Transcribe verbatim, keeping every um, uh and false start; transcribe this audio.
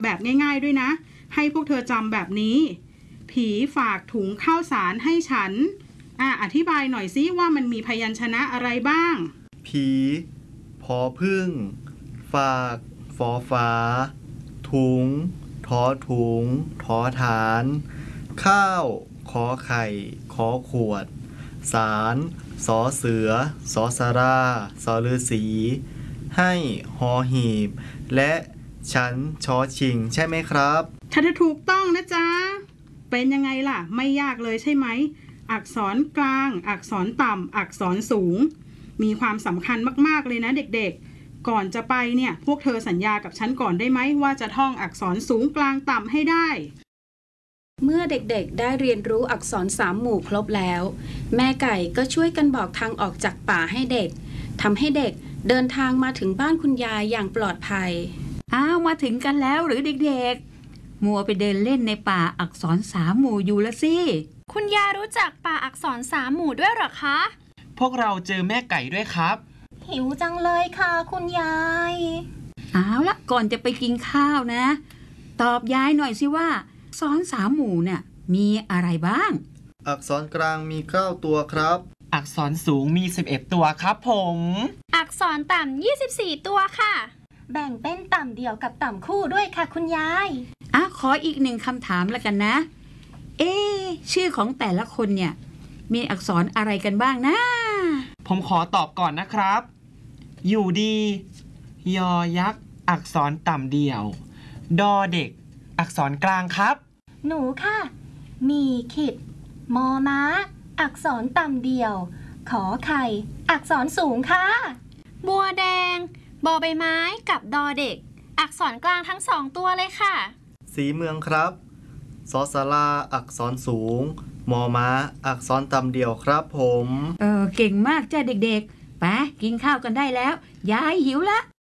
แบบง่ายๆด้วยนะให้พวกเธอจำแบบนี้ผีฝากถุงข้าวสารให้ฉันอ่ะอธิบายหน่อยซิว่ามันมีพยัญชนะอะไรบ้างผีผอพึ่งฝากฝอฟ้าถุงทอถุงทอฐานข้าวขอไข่ขอขวดสารสอเสือสอสาราสอฤาษีให้หอหีบและฉันชอชิงใช่ไหมครับถ้าถูกต้องนะจ๊ะเป็นยังไงล่ะไม่ยากเลยใช่ไหมอักษรกลางอักษรต่ำอักษรสูงมีความสำคัญมากๆเลยนะเด็กๆก่อนจะไปเนี่ยพวกเธอสัญญากับฉันก่อนได้ไหมว่าจะท่องอักษรสูงกลางต่ำให้ได้เมื่อเด็กๆได้เรียนรู้อักษรสามหมู่ครบแล้วแม่ไก่ก็ช่วยกันบอกทางออกจากป่าให้เด็กทำให้เด็กเดินทางมาถึงบ้านคุณยายอย่างปลอดภัยอ้าวมาถึงกันแล้วหรือเด็กๆมัวไปเดินเล่นในป่าอักษรสามหมู่อยู่ละสิคุณยายรู้จักป่าอักษรสามหมู่ด้วยหรอคะพวกเราเจอแม่ไก่ด้วยครับหิวจังเลยค่ะคุณยายเอาละก่อนจะไปกินข้าวนะตอบยายหน่อยสิว่าอักษรสามหมู่เนี่ยมีอะไรบ้างอักษรกลางมีเก้าตัวครับอักษรสูงมีสิบเอ็ดตัวครับผมอักษรต่ำยี่สิบสี่ตัวค่ะแบ่งเป็นต่ำเดี่ยวกับต่ำคู่ด้วยค่ะคุณยายอ่ะขออีกหนึ่งคำถามแล้วกันนะเอ๊ะชื่อของแต่ละคนเนี่ยมีอักษรอะไรกันบ้างนะผมขอตอบก่อนนะครับอยู่ดียอยักษ์อักษรต่ำเดี่ยวดอเด็กอักษรกลางครับหนูค่ะมีขิดมอม้าอักษรต่ำเดี่ยวขอไข่อักษรสูงค่ะบัวแดงบอใบไม้กับดอเด็กอักษรกลางทั้งสองตัวเลยค่ะสีเมืองครับสอสาราอักษรสูงมอม้าอักษรต่ำเดี่ยวครับผมเออเก่งมากจ้ะเด็กๆไปกินข้าวกันได้แล้วยายหิวละ